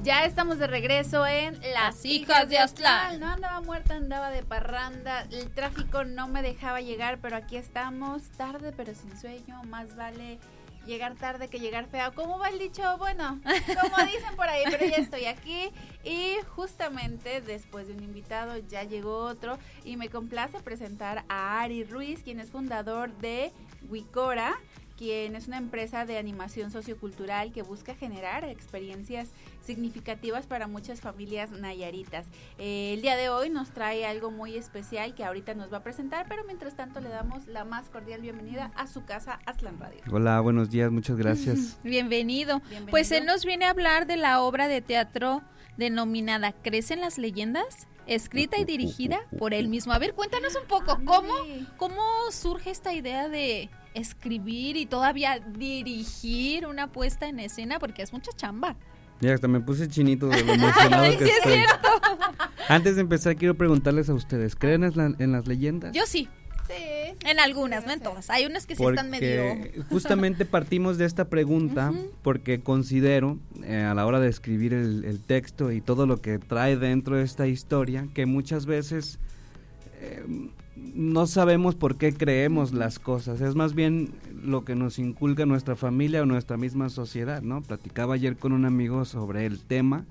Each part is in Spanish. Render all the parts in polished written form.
Ya estamos de regreso en Las Hijas de Aztlán. No andaba muerta, andaba de parranda. El tráfico no me dejaba llegar, pero aquí estamos. Tarde pero sin sueño. Más vale llegar tarde que llegar fea. ¿Cómo va el dicho? Bueno, como dicen por ahí, pero ya estoy aquí. Y justamente después de un invitado ya llegó otro. Y me complace presentar a Ari Ruiz, quien es fundador de Wicora, quien es una empresa de animación sociocultural que busca generar experiencias significativas para muchas familias nayaritas. El día de hoy nos trae algo muy especial que ahorita nos va a presentar, pero mientras tanto le damos la más cordial bienvenida a su casa, Aztlán Radio. Hola, buenos días, muchas gracias. Bienvenido. Pues él nos viene a hablar de la obra de teatro denominada ¿Crecen las leyendas?, escrita y dirigida por él mismo. A ver, cuéntanos un poco, ¿cómo surge esta idea de escribir y todavía dirigir una puesta en escena? Porque es mucha chamba. Ya hasta me puse chinito de lo emocionado que sí, es estoy. cierto. Antes de empezar, quiero preguntarles a ustedes, ¿creen en las leyendas? Yo sí. Sí. En algunas, no en todas. Hay unas que sí están medio... Justamente partimos de esta pregunta porque considero, a la hora de escribir el texto y todo lo que trae dentro de esta historia, que muchas veces no sabemos por qué creemos las cosas. Es más bien lo que nos inculca nuestra familia o nuestra misma sociedad, ¿no? Platicaba ayer con un amigo sobre el tema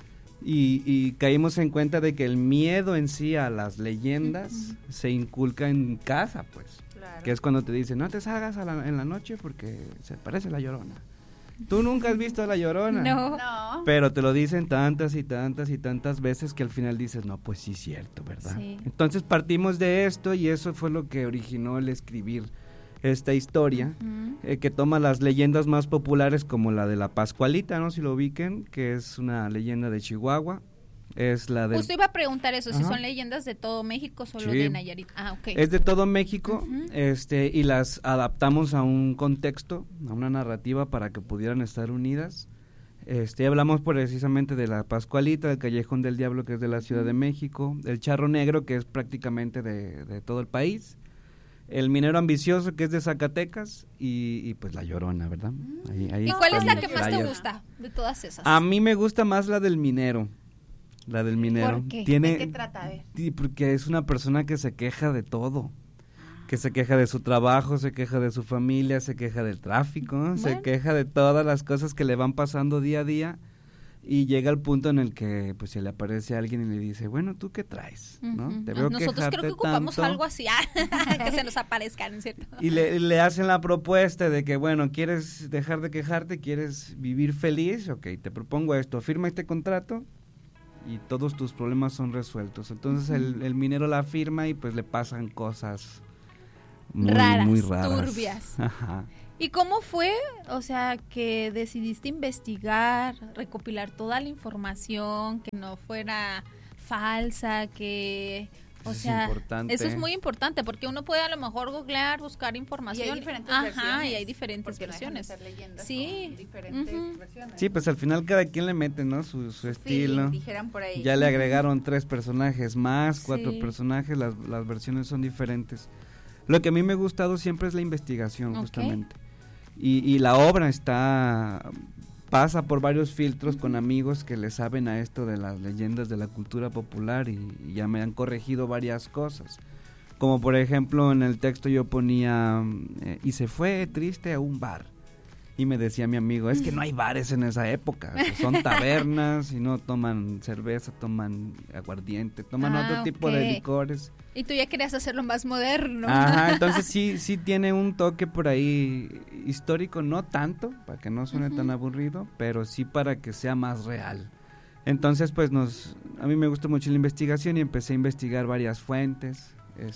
y caímos en cuenta de que el miedo en sí a las leyendas se inculca en casa, pues. Claro. Que es cuando te dicen, no te salgas en la noche porque se parece a la Llorona. Tú nunca has visto a la Llorona. No. Pero te lo dicen tantas y tantas y tantas veces que al final dices, no, pues sí es cierto, ¿verdad? Sí. Entonces partimos de esto y eso fue lo que originó el escribir esta historia, que toma las leyendas más populares como la de la Pascualita, ¿no? Si lo ubiquen, que es una leyenda de Chihuahua. Es la de... Justo iba a preguntar eso, si son leyendas de todo México o solo de Nayarit. Ok. Es de todo México, y las adaptamos a un contexto, a una narrativa para que pudieran estar unidas. Hablamos precisamente de la Pascualita, del Callejón del Diablo, que es de la Ciudad de México, el Charro Negro, que es prácticamente de todo el país, el Minero Ambicioso, que es de Zacatecas, y pues la Llorona, ¿verdad? Ahí ¿Y cuál es la que más te gusta de todas esas? A mí me gusta más la del minero. La del minero. ¿Por qué? ¿De qué trata? A ver. Porque es una persona que se queja de todo. Que se queja de su trabajo, se queja de su familia, se queja del tráfico, ¿no? Se queja de todas las cosas que le van pasando día a día. Y llega al punto en el que pues se le aparece a alguien y le dice, bueno, ¿tú qué traes? ¿No? Te veo Nosotros creo que ocupamos tanto. algo así, que se nos aparezcan, ¿cierto? Y le hacen la propuesta de que, bueno, ¿quieres dejar de quejarte? ¿Quieres vivir feliz? Ok, te propongo esto, firma este contrato y todos tus problemas son resueltos. Entonces el minero la firma y pues le pasan cosas muy raras. Turbias. Ajá. ¿Y cómo fue, o sea, que decidiste investigar, recopilar toda la información, que no fuera falsa, que, o sea, eso es muy importante, porque uno puede a lo mejor googlear, buscar información. Y hay diferentes versiones. Y hay diferentes versiones. Sí. Diferentes versiones. Sí, pues al final cada quien le mete, ¿no? Su estilo. Dijeran por ahí. Ya le agregaron 3 personajes más, 4 personajes, las versiones son diferentes. Lo que a mí me ha gustado siempre es la investigación, justamente. Y la obra pasa por varios filtros con amigos que le saben a esto de las leyendas de la cultura popular y ya me han corregido varias cosas. Como por ejemplo en el texto yo ponía, y se fue triste a un bar. Y me decía mi amigo, es que no hay bares en esa época, son tabernas y no toman cerveza, toman aguardiente, toman otro tipo de licores. Y tú ya querías hacerlo más moderno. Ajá, entonces sí tiene un toque por ahí histórico, no tanto, para que no suene tan aburrido, pero sí para que sea más real. Entonces pues a mí me gustó mucho la investigación y empecé a investigar varias fuentes,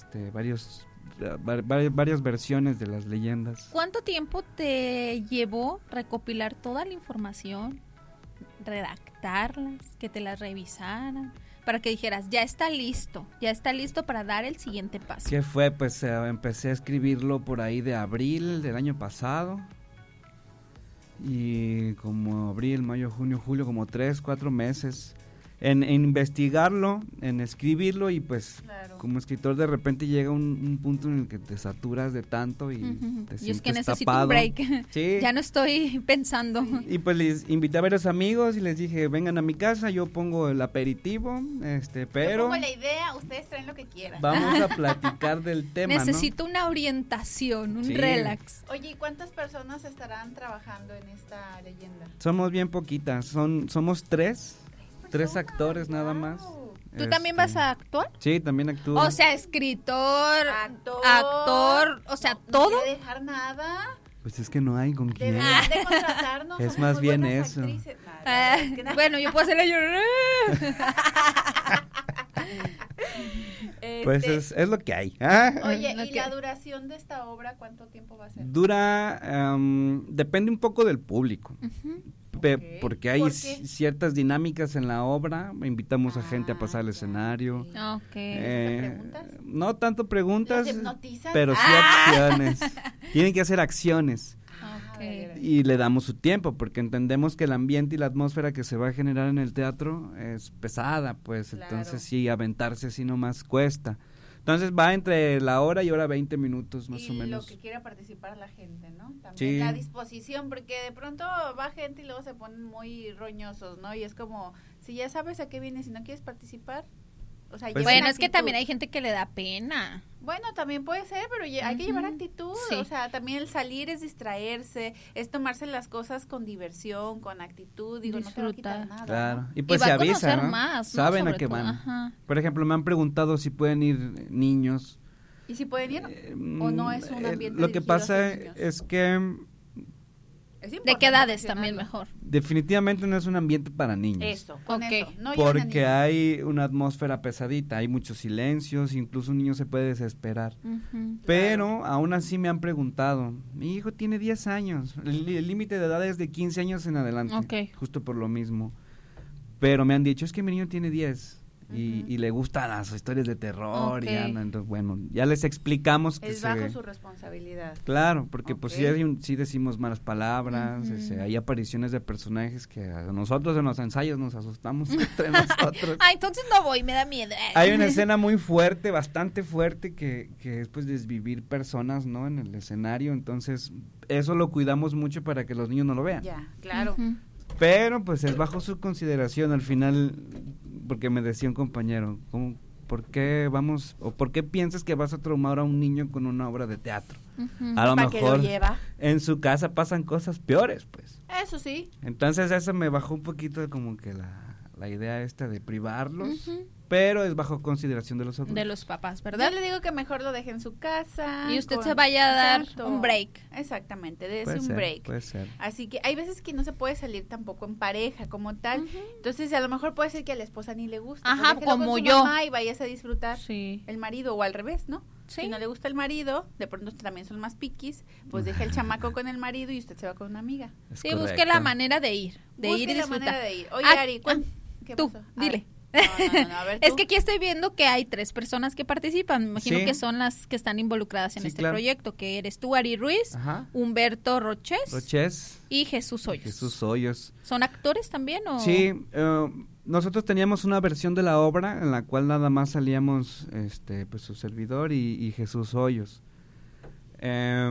varias versiones de las leyendas. ¿Cuánto tiempo te llevó recopilar toda la información, redactarlas, que te las revisaran, para que dijeras, ya está listo para dar el siguiente paso? ¿Qué fue? Pues empecé a escribirlo por ahí de abril del año pasado, y como abril, mayo, junio, julio, como 3-4 meses. en investigarlo, en escribirlo y pues como escritor de repente llega un punto en el que te saturas de tanto y te sientes y es que necesito tapado. un break. Sí. Ya no estoy pensando. Sí. Y pues les invité a varios amigos y les dije, vengan a mi casa, yo pongo el aperitivo, pero... Yo pongo la idea, ustedes traen lo que quieran. Vamos a platicar del tema, Necesito una orientación, un relax. Oye, ¿y cuántas personas estarán trabajando en esta leyenda? Somos bien poquitas, somos tres actores nada más. ¿Tú también vas a actuar? Sí, también actúo. O sea, escritor, actor, o sea, todo. No quiere dejar nada. Pues es que no hay con quién. Deberían de contratarnos. Es más bien eso. Bueno, yo puedo hacerle llorar. Pues es lo que hay. Oye, ¿y la duración de esta obra cuánto tiempo va a ser? Dura, depende un poco del público. Porque hay ciertas dinámicas en la obra, invitamos a gente a pasar al escenario. ¿Preguntas? No tanto preguntas, hipnotizan? pero sí acciones. Tienen que hacer acciones. Y le damos su tiempo, porque entendemos que el ambiente y la atmósfera que se va a generar en el teatro es pesada, pues entonces sí, aventarse así nomás cuesta. Entonces va entre la hora y hora 20 minutos más o menos. Y lo que quiera participar la gente, ¿no? También sí. La disposición, porque de pronto va gente y luego se ponen muy roñosos, ¿no? Y es como, si ya sabes a qué vienes y no quieres participar, o sea, pues bueno, es que también hay gente que le da pena. Bueno, también puede ser, pero hay que llevar actitud, o sea, también el salir es distraerse, es tomarse las cosas con diversión, con actitud, digo, disfrutar. no te va a quitar nada. Claro, ¿no? y pues y se avisa, ¿no? Más, saben ¿no? a qué van. Ajá. Por ejemplo, me han preguntado si pueden ir niños. ¿Y si pueden ir o no es un ambiente lo que pasa es que ¿de qué edades también mejor? Definitivamente no es un ambiente para niños. Eso, con eso. No porque hay una atmósfera pesadita, hay muchos silencios, incluso un niño se puede desesperar. Pero aún así me han preguntado, mi hijo tiene 10 años, el límite de edad es de 15 años en adelante, justo por lo mismo. Pero me han dicho, es que mi niño tiene 10. Y le gustan las historias de terror y anda, entonces bueno, ya les explicamos que es bajo su responsabilidad. Claro, porque pues sí decimos malas palabras, hay apariciones de personajes que a nosotros en los ensayos nos asustamos entre nosotros. Entonces no voy, me da miedo. Hay una escena muy fuerte, bastante fuerte, que es pues desvivir personas, ¿no? En el escenario, entonces eso lo cuidamos mucho para que los niños no lo vean. Ya, claro. Pero pues es bajo su consideración al final, porque me decía un compañero, ¿por qué piensas que vas a traumar a un niño con una obra de teatro? A lo mejor en su casa pasan cosas peores, pues. Eso sí. Entonces eso me bajó un poquito como que la idea esta de privarlos, pero es bajo consideración de los otros. De los papás, ¿verdad? Yo le digo que mejor lo deje en su casa. Y usted se vaya a dar un break. Exactamente, dése un break. Puede ser. Así que hay veces que no se puede salir tampoco en pareja como tal. Entonces a lo mejor puede ser que a la esposa ni le guste. Ajá, pues como con su yo. mamá y vayas a disfrutar el marido o al revés, ¿no? Sí. Si no le gusta el marido, de pronto también son más piquis, pues deja el chamaco con el marido y usted se va con una amiga. Sí, busque la manera de ir, y disfrutar. Oye, Ari, ¿qué tú, pasó? dile. No, a ver, es que aquí estoy viendo que hay 3 personas que participan, me imagino que son las que están involucradas en este proyecto, que eres tú, Ari Ruiz, Humberto Roches y Jesús Hoyos. ¿Son actores también o...? Sí, nosotros teníamos una versión de la obra en la cual nada más salíamos pues su servidor y Jesús Hoyos. Era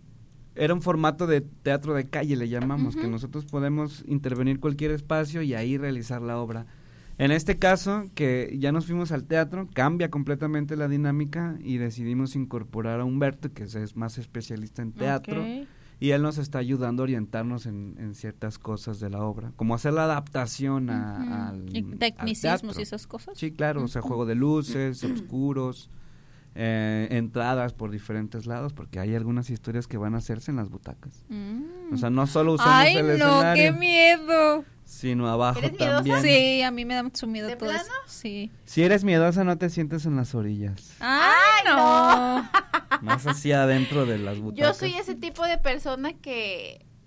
un formato de teatro de calle, le llamamos, que nosotros podemos intervenir cualquier espacio y ahí realizar la obra. En este caso, que ya nos fuimos al teatro, cambia completamente la dinámica y decidimos incorporar a Humberto, que es más especialista en teatro, y él nos está ayudando a orientarnos en ciertas cosas de la obra, como hacer la adaptación al tecnicismos y esas cosas. Sí, claro, o sea, juego de luces, oscuros, entradas por diferentes lados, porque hay algunas historias que van a hacerse en las butacas. O sea, no solo usamos el escenario. ¡Ay, no, qué miedo! Sino abajo ¿Eres también. miedosa? Sí, a mí me da mucho miedo ¿De todo plano? eso. Sí. Si eres miedosa, no te sientes en las orillas. ¡Ay, no! Más hacia adentro de las butacas. Yo soy ese tipo de persona que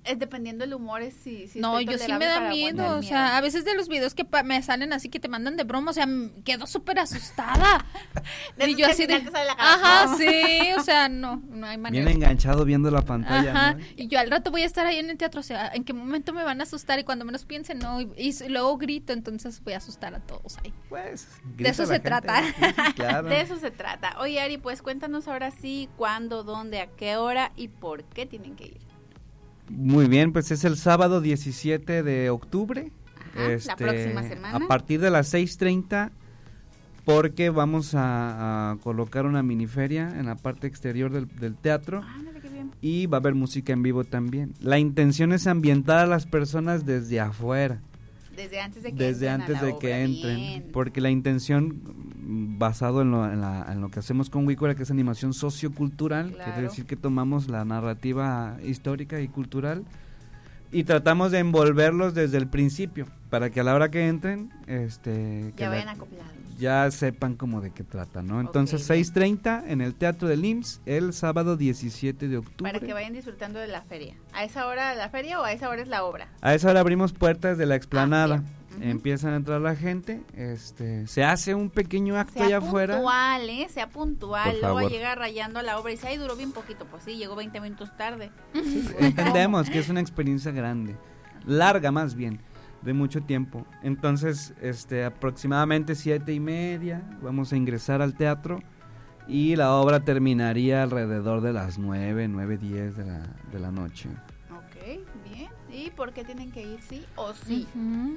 Es dependiendo del humor, si no, yo sí me da miedo, o sea, a veces de los videos que me salen así que te mandan de broma, o sea, quedo súper asustada. Y yo así de, ajá, sí, o sea, no hay manera. Bien enganchado viendo la pantalla. Ajá, ¿no? y yo al rato voy a estar ahí en el teatro, o sea, ¿en qué momento me van a asustar? Y cuando menos piensen, no, y luego grito, entonces voy a asustar a todos ahí. Pues, de eso se trata. Sí, claro. De eso se trata. Oye, Ari, pues cuéntanos ahora sí, cuándo, dónde, a qué hora y por qué tienen que ir. Muy bien, pues es el sábado 17 de octubre. Ajá, la próxima semana. A partir de las 6:30, porque vamos a colocar una miniferia en la parte exterior del teatro. Mira qué bien. Y va a haber música en vivo también. La intención es ambientar a las personas desde afuera. Desde antes de que entren, bien. Porque la intención, basado en lo que hacemos con Wicora, que es animación sociocultural, claro. Quiere decir que tomamos la narrativa histórica y cultural y tratamos de envolverlos desde el principio, para que a la hora que entren, ya vayan acoplados. Ya sepan como de qué trata, ¿no? Entonces, okay, 6:30 en el Teatro del IMSS, el sábado 17 de octubre. Para que vayan disfrutando de la feria. ¿A esa hora la feria o a esa hora es la obra? A esa hora abrimos puertas de la explanada. Empiezan a entrar la gente, se hace un pequeño acto allá afuera. Sea puntual, luego llega rayando a la obra y dice, ay, duró bien poquito, pues sí, llegó 20 minutos tarde. Sí, entendemos que es una experiencia grande, larga más bien, de mucho tiempo. Entonces, aproximadamente 7:30 vamos a ingresar al teatro y la obra terminaría alrededor de las 9:10 de la noche. Ok, bien. ¿Y por qué tienen que ir sí o sí?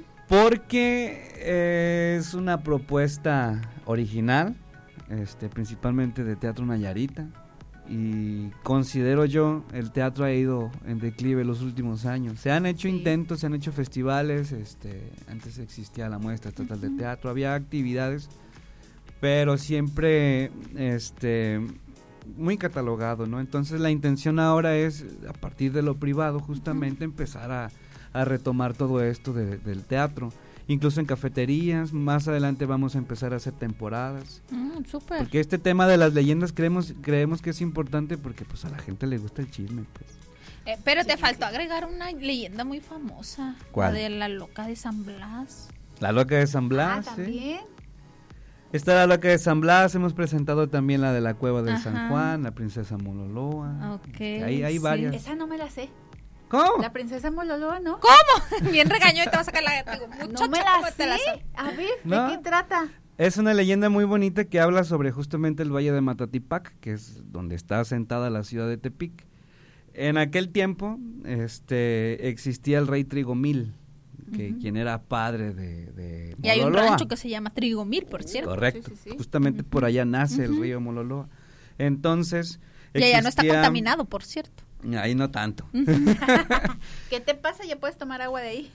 Porque es una propuesta original, principalmente de Teatro Nayarita, y considero yo el teatro ha ido en declive los últimos años. Se han hecho intentos, se han hecho festivales, antes existía la muestra estatal de teatro, había actividades, pero siempre muy catalogado, ¿no? Entonces la intención ahora es, a partir de lo privado, justamente empezar a retomar todo esto del teatro, incluso en cafeterías. Más adelante vamos a empezar a hacer temporadas. Súper. Porque este tema de las leyendas creemos que es importante porque pues a la gente le gusta el chisme, pues. Pero te faltó agregar una leyenda muy famosa. ¿Cuál? La de la loca de San Blas. La loca de San Blas, ¿también? Está la loca de San Blas, hemos presentado también la de la cueva de San Juan, la princesa Mololoa. Okay, hay varias. Esa no me la sé. ¿Cómo? La princesa Mololoa, ¿no? ¿Cómo? Bien regañó y te va a sacar la... Digo, no me la sé. A ver, ¿de qué trata? Es una leyenda muy bonita que habla sobre justamente el valle de Matatipac, que es donde está asentada la ciudad de Tepic. En aquel tiempo existía el rey Trigomil, quien era padre de Mololoa. Y hay un rancho que se llama Trigomil, por cierto. Correcto, sí. Justamente por allá nace el río Mololoa. Entonces... Y allá no está contaminado, por cierto. Ahí no tanto. ¿Qué te pasa? Ya puedes tomar agua de ahí.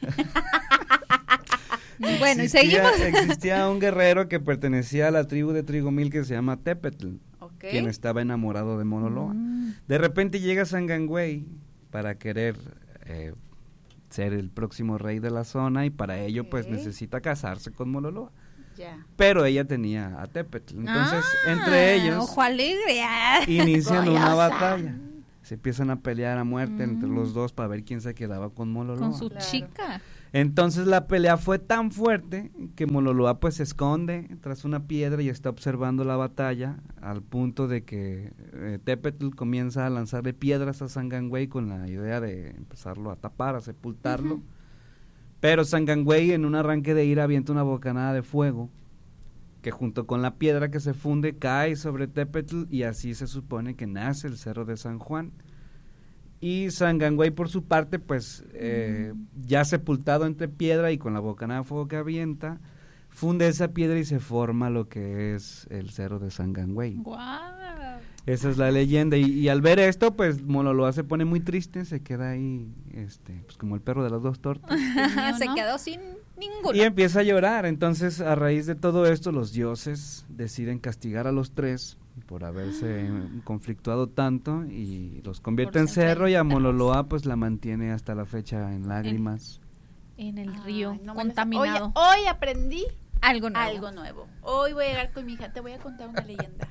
Bueno, y seguimos. Existía un guerrero que pertenecía a la tribu de Trigomil que se llama Tepetl, quien estaba enamorado de Mololoa. De repente llega Sangangüey para querer ser el próximo rey de la zona y para ello pues necesita casarse con Mololoa. Pero ella tenía a Tepetl. Entonces, entre ellos ojo alegre. inician una batalla. Se empiezan a pelear a muerte entre los dos para ver quién se quedaba con Mololoa. Con su chica. Entonces la pelea fue tan fuerte que Mololoa pues se esconde tras una piedra y está observando la batalla, al punto de que Tepetl comienza a lanzarle piedras a Sangangüey con la idea de empezarlo a tapar, a sepultarlo. Pero Sangangüey, en un arranque de ira, avienta una bocanada de fuego que junto con la piedra que se funde cae sobre Tepetl y así se supone que nace el Cerro de San Juan. Y Sangangüey por su parte pues ya sepultado entre piedra y con la bocanada de fuego que avienta, funde esa piedra y se forma lo que es el Cerro de Sangangüey. ¡Guau! Esa es la leyenda y al ver esto pues Mololoa se pone muy triste, se queda ahí pues como el perro de las dos tortas. Se quedó sin ninguno. Y empieza a llorar. Entonces a raíz de todo esto los dioses deciden castigar a los tres por haberse conflictuado tanto y los convierte en cerro, y a Mololoa pues la mantiene hasta la fecha en lágrimas en el río contaminado. Hoy aprendí Algo nuevo. Algo nuevo. Hoy voy a llegar con mi hija, te voy a contar una leyenda.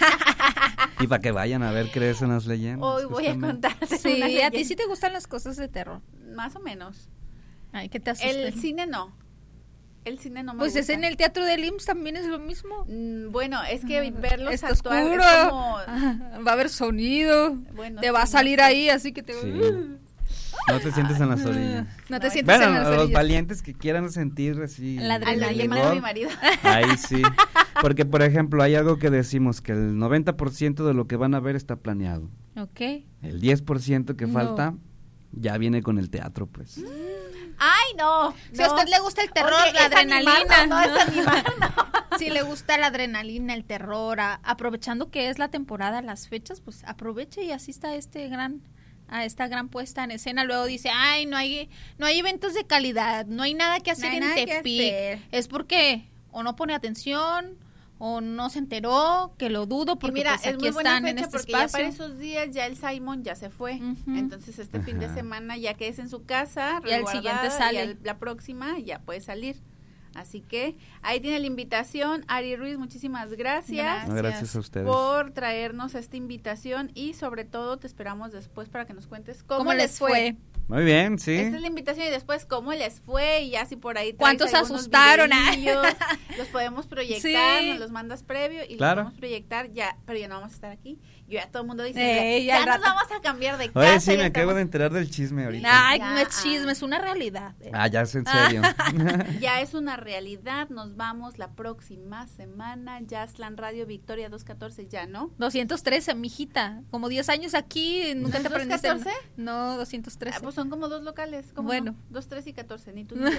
Y para que vayan a ver crees en las leyendas. Hoy voy a contar. Sí, a ti sí te gustan las cosas de terror. Más o menos. Ay, ¿qué te asustas? El cine no. El cine no me pues gusta. es en el Teatro del IMSS también es lo mismo. Bueno, es que verlos está actuar oscuro. es como... Va a haber sonido. Bueno, te va a salir ahí, así que te... Sí. No te sientes en las orillas. No te sientes en las Bueno, orillas. los valientes que quieran sentir así La a la adrenalina. llamada de mi marido. Ahí sí. Porque, por ejemplo, hay algo que decimos, que el 90% de lo que van a ver está planeado. Ok. El 10% que No. falta ya viene con el teatro, pues. ¡Ay, no! Si a usted le gusta el terror, Oye, la es animar, adrenalina. no es animar, no. Si le gusta la adrenalina, el terror, aprovechando que es la temporada, las fechas, pues aproveche y asista a esta gran puesta en escena. Luego dice, ay, no hay eventos de calidad, no hay nada que hacer en Tepic. Es porque o no pone atención o no se enteró, que lo dudo, porque y mira, pues es aquí muy buena están en fecha este porque espacio. ya para esos días ya el Simon ya se fue. Ujú. Entonces este fin de Ajá. semana ya que es en su casa, Y al siguiente resguardada, sale. y la próxima ya puede salir. Así que ahí tiene la invitación. Ari Ruiz, muchísimas gracias. No, gracias a ustedes. Por traernos esta invitación y sobre todo te esperamos después para que nos cuentes ¿Cómo les fue? Muy bien, sí. Esta es la invitación y después cómo les fue y ya si por ahí traes ¿Cuántos algunos asustaron? videillos, los podemos proyectar, Sí. nos los mandas previo y Claro. los podemos proyectar ya, pero ya no vamos a estar aquí. Yo ya todo el mundo dice, Ya ya al nos rato. vamos a cambiar de casa. Oye, sí, ya me acabo estamos- de enterar del chisme ahorita. Ay, Ya. no es chisme, es una realidad. Ah, ya es en serio. Ya es una realidad, nos vamos la próxima semana, Jazzland Radio Victoria 214, ya, ¿no? 213, mijita, como 10 años aquí, nunca ¿No te es aprendiste. 214? No, 213. Pues son como dos locales. ¿Cómo Bueno. no? 2, 3 y 14, ni tú ni yo.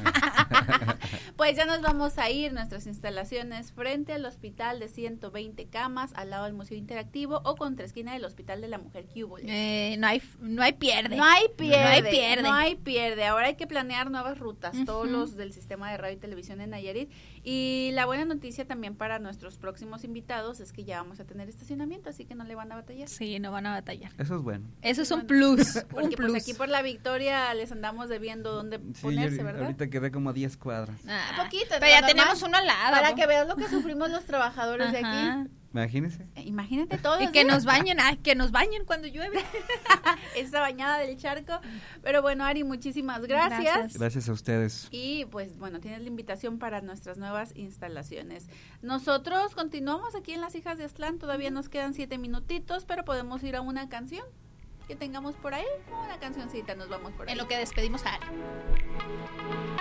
Pues ya nos vamos a ir, nuestras instalaciones frente al hospital de 120 camas, al lado del Museo Interactivo o contra esquina del Hospital de la Mujer Cúbole. No hay pierde. No hay pierde, No hay pierde. no hay pierde. Ahora hay que planear nuevas rutas, todos Ujú. los del sistema de radio y televisión en Nayarit. Y la buena noticia también para nuestros próximos invitados es que ya vamos a tener estacionamiento, así que no le van a batallar. Sí, no van a batallar. Eso es bueno. Eso es un plus. Porque un plus. pues aquí por la Victoria les andamos debiendo dónde Sí, ponerse, yo ¿verdad? ahorita quedé como a 10 cuadras. Ah, Poquito, pero ya normal, tenemos uno al lado. Para que veas lo que sufrimos los trabajadores de Ajá. aquí. Imagínese. Imagínate todos Y los que días nos bañen, que nos bañen cuando llueve. esa bañada del charco. Pero bueno, Ari, muchísimas gracias. Gracias a ustedes. Y pues bueno, tienes la invitación para nuestras nuevas instalaciones. Nosotros continuamos aquí en Las Hijas de Aztlán, todavía nos quedan 7 minutitos, pero podemos ir a una canción que tengamos por ahí. Una cancioncita, nos vamos por ahí. En lo que despedimos a Ari.